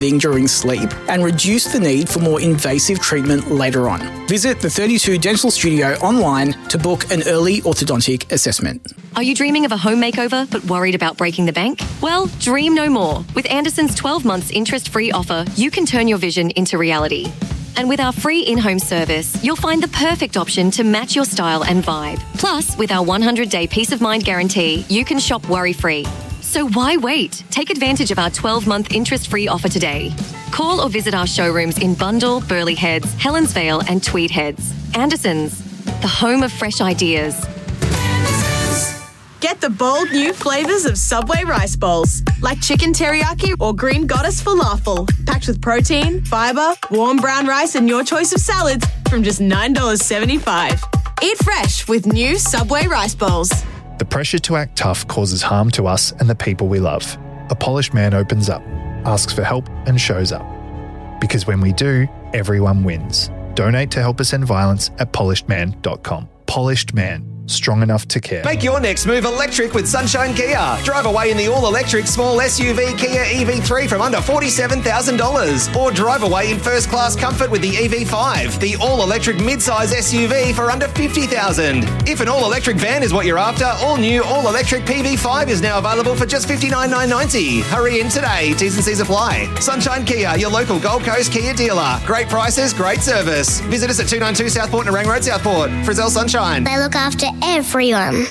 during sleep and reduce the need for more invasive treatment later on. Visit the 32 Dental Studio online to book an early orthodontic assessment. Are you dreaming of a home makeover but worried about breaking the bank? Well, dream no more. With Anderson's 12 months interest-free offer, you can turn your vision into reality. And with our free in-home service, you'll find the perfect option to match your style and vibe. Plus, with our 100-day peace of mind guarantee, you can shop worry-free. So why wait? Take advantage of our 12-month interest-free offer today. Call or visit our showrooms in Bundall, Burleigh Heads, Helensvale and Tweed Heads. Anderson's, the home of fresh ideas. Get the bold new flavours of Subway rice bowls, like chicken teriyaki or green goddess falafel, packed with protein, fibre, warm brown rice and your choice of salads from just $9.75. Eat fresh with new Subway rice bowls. The pressure to act tough causes harm to us and the people we love. A polished man opens up, asks for help and shows up. Because when we do, everyone wins. Donate to help us end violence at polishedman.com. Polished Man. Strong enough to care. Make your next move electric with Sunshine Kia. Drive away in the all-electric small SUV Kia EV3 from under $47,000. Or drive away in first-class comfort with the EV5, the all-electric mid-size SUV for under $50,000. If an all-electric van is what you're after, all-new all-electric PV5 is now available for just $59,990. Hurry in today. T's and C's apply. Sunshine Kia, your local Gold Coast Kia dealer. Great prices, great service. Visit us at 292 Southport, Nerang Road, Southport. Frizzell Sunshine. They look after everyone.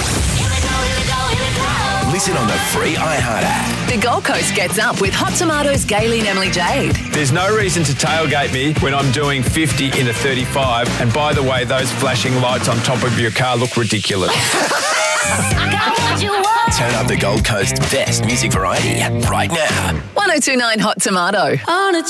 Listen on the free iHeart app. The Gold Coast gets up with Hot Tomatoes, Gayley and Emily Jade. There's no reason to tailgate me when I'm doing 50 in a 35. And by the way, those flashing lights on top of your car look ridiculous. Turn up the Gold Coast's best music variety right now. 1029 Hot Tomato.